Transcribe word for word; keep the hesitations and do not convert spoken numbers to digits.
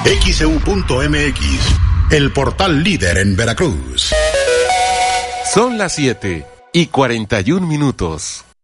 X E U punto M X, el portal líder en Veracruz. Son las siete y cuarenta y un minutos.